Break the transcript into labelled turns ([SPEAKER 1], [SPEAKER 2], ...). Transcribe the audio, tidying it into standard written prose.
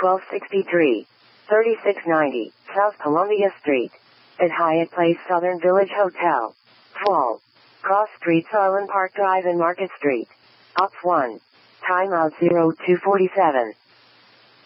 [SPEAKER 1] 1263, 3690, South Columbia Street. At Hyatt Place Southern Village Hotel. 12. Cross Street Island Park Drive and Market Street. Ops 1. Timeout 0247.